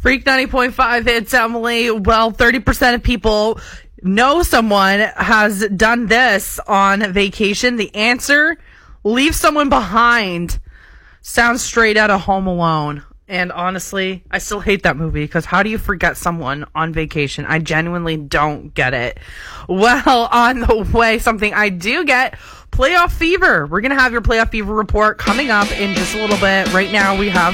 Freak 90.5, it's Emily. Well, 30% of people know someone has done this on vacation. The answer, leave someone behind. Sounds straight out of Home Alone. And honestly, I still hate that movie because how do you forget someone on vacation? I genuinely don't get it. Well, on the way, something I do get, Playoff Fever. We're going to have your Playoff Fever report coming up in just a little bit. Right now, we have